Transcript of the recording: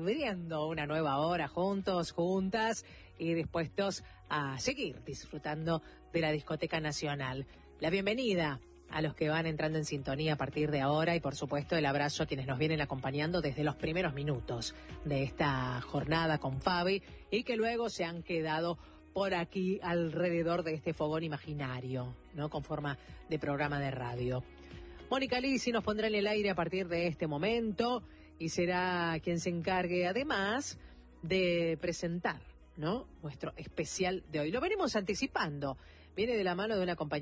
abriendo una nueva hora juntos, juntas y dispuestos a seguir disfrutando de la Discoteca Nacional. La bienvenida a los que van entrando en sintonía a partir de ahora y por supuesto el abrazo a quienes nos vienen acompañando desde los primeros minutos de esta jornada con Fabi y que luego se han quedado por aquí alrededor de este fogón imaginario, ¿no? Con forma de programa de radio. Mónica Lisi nos pondrá en el aire a partir de este momento y será quien se encargue además de presentar, ¿no? Nuestro especial de hoy. Lo venimos anticipando. Viene de la mano de una compañera